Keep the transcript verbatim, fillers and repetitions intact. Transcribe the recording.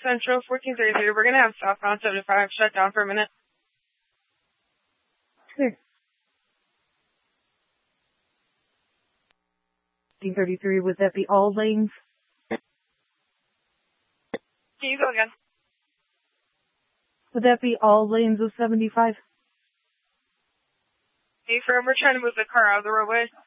Central, fourteen thirty-three. We're going to have southbound seventy-five shut down for a minute. Clear. fourteen thirty-three, would that be all lanes? Can you go again? Would that be all lanes of seventy-five? Hey, firm, we're trying to move the car out of the roadway.